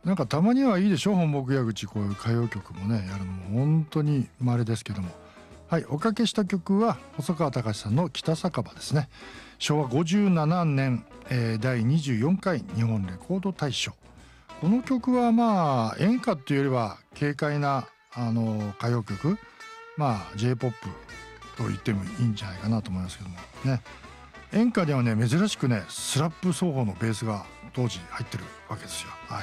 なんかたまにはいいでしょ、本牧矢口、こういう歌謡曲もねやるのも本当に稀ですけども。はい、おかけした曲は細川たかしさんの北酒場ですね。昭和57年、第24回日本レコード大賞。この曲はまあ演歌っていうよりは軽快な歌謡曲、まあ J-POP と言ってもいいんじゃないかなと思いますけどもね。演歌ではね珍しくねスラップ奏法のベースが当時入ってるわけですよ。はい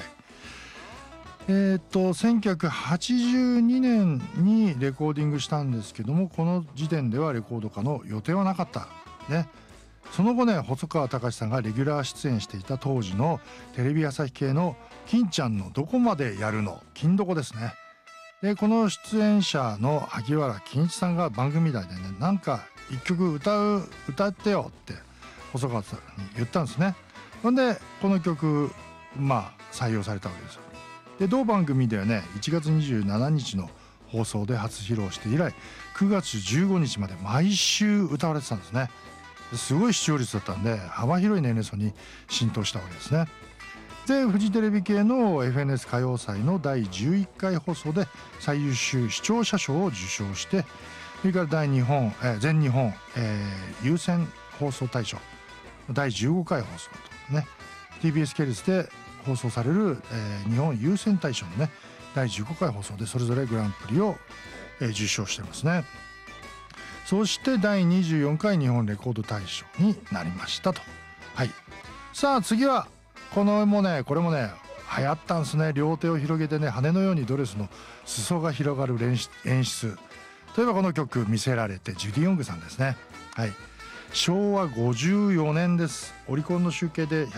。1982年にレコーディングしたんですけども、この時点ではレコード化の予定はなかったね。その後ね、細川たかしさんがレギュラー出演していた当時のテレビ朝日系の金ちゃんのどこまでやるの金どこですね。でこの出演者の萩原欽一さんが番組内でね、なんか一曲歌ってよって細川さんに言ったんですね。ほんでこの曲まあ採用されたわけですよ。で同番組ではね1月27日の放送で初披露して以来9月15日まで毎週歌われてたんですね。すごい視聴率だったんで幅広い年齢層に浸透したわけですね。でフジテレビ系の FNS 歌謡祭の第11回放送で最優秀視聴者賞を受賞して、それから全日本、優先放送大賞第15回放送とね TBS 系列で放送される、日本優先大賞のね第15回放送でそれぞれグランプリを、受賞してますね。そして第24回日本レコード大賞になりましたと。はい。さあ次はこれもね流行ったんですね。両手を広げてね羽のようにドレスの裾が広がる演出。例えばこの曲「魅せられて」ジュディ・ヨングさんですね。はい。昭和54年です。オリコンの集計で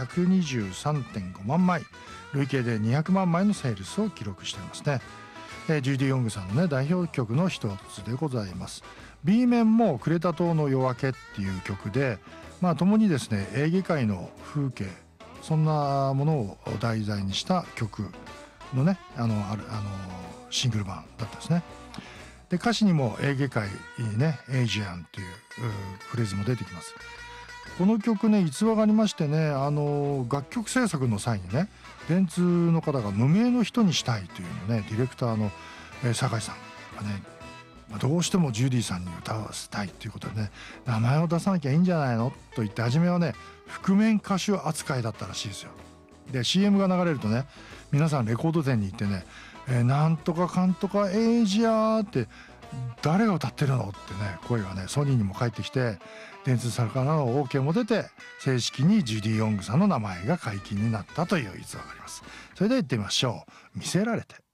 123.5 万枚、累計で200万枚のセールスを記録していますね。ジュディ・ヨングさんのね代表曲の一つでございます。 B 面も「クレタ島の夜明け」っていう曲で、まあ共にですねエーゲ海の風景、そんなものを題材にした曲のねシングル版だったんですね。で歌詞にもエーゲ海ねエイジアンというフレーズも出てきます。この曲ね逸話がありましてね、楽曲制作の際にね電通の方が無名の人にしたいというのねディレクターの、酒井さんがねどうしてもジュディさんに歌わせたいということでね名前を出さなきゃいいんじゃないのと言って初めはね覆面歌手扱いだったらしいですよ。で CM が流れるとね皆さんレコード店に行ってねなんとかかんとかエイジアって誰が歌ってるのってね声がねソニーにも返ってきて電通さんからの OK も出て正式にジュディ・ヨングさんの名前が解禁になったという逸話があります。それでは行ってみましょう。魅せられて。